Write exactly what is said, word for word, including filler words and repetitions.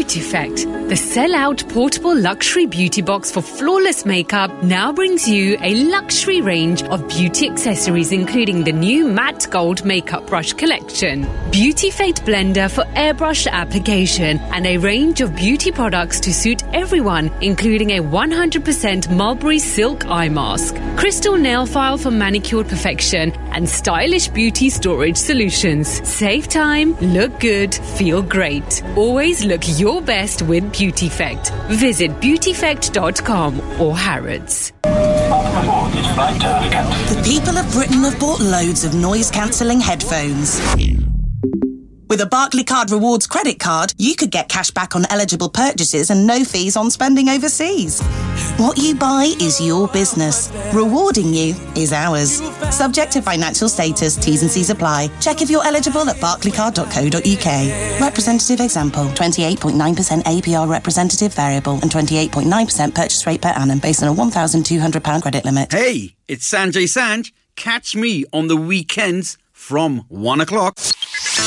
Beautifect, the sell-out portable luxury beauty box for flawless makeup, now brings you a luxury range of beauty accessories, including the new matte gold makeup brush collection, Beautifect blender for airbrush application, and a range of beauty products to suit everyone, including a one hundred percent mulberry silk eye mask, crystal nail file for manicured perfection, and stylish beauty storage solutions. Save time, look good, feel great. Always look your best with Beautifect. Visit beautifect dot com or Harrods. The people of Britain have bought loads of noise-cancelling headphones. With a Barclaycard Rewards credit card, you could get cash back on eligible purchases and no fees on spending overseas. What you buy is your business. Rewarding you is ours. Subject to financial status, T's and C's apply. Check if you're eligible at barclaycard dot co dot uk. Representative example, twenty-eight point nine percent A P R representative variable and twenty-eight point nine percent purchase rate per annum based on a one thousand two hundred pounds credit limit. Hey, it's Sanjay Sanj. Catch me on the weekends from one o'clock.